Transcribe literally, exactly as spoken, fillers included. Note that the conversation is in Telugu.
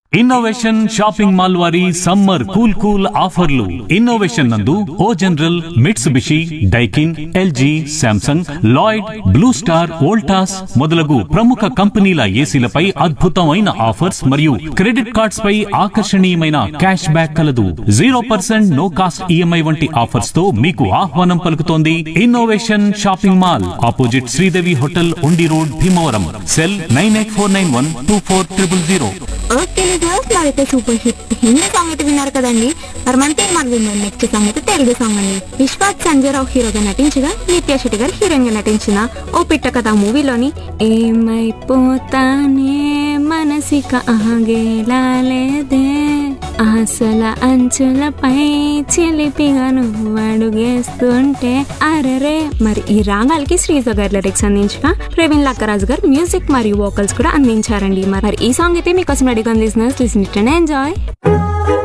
ఇన్నోవేషన్ షాపింగ్ మాల్ వారి సమ్మర్ కూల్ కూల్ ఆఫర్లు. ఇన్నోవేషన్ నందు ఓ general, Mitsubishi, Daikin, LG, Samsung, Lloyd, blue star, Voltas మొదలగు ప్రముఖ కంపెనీల ఏసీలపై అద్భుతమైన ఆఫర్స్ మరియు క్రెడిట్ కార్డ్స్ పై ఆకర్షణీయమైన క్యాష్ బ్యాక్ కలదు. Zero percent no cost EMI వంటి ఆఫర్స్ తో మీకు ఆహ్వానం పలుకుతోంది innovation shopping mall, opposite Sridevi hotel, ఉండి road, Bhimavaram. Cell nine eight four nine one two four triple zero. Okay listeners, అయితే సూపర్ హిట్ హిందీ సాంగ్ అయితే విన్నారు కదండి. మరి మనతో మరి నెక్స్ట్ సాంగ్ అయితే తెలుగు సాంగ్ అండి. విశ్వాస్ సంజయరావు హీరోగా నటించగా నిత్య శెట్టి గారు హీరోయిన్ గా నటించిన ఓ పిట్ట కథ మూవీలోని ఏమైపోతానే మనసిక ఆగేలాలేదే ఆశల అంచులపై చిలిపిగా నువ్వు అడుగేస్తుంటే అరరే. మరి ఈ రాగాలకి శ్రీజ గారి లిరిక్స్ అందించగా ప్రవీణ్ లక్కరాజు గారు మ్యూజిక్ మరియు వోకల్స్ కూడా అందించారండి. మరి ఈ సాంగ్ అయితే మీకోసం రెడీగా listeners listen it and enjoy.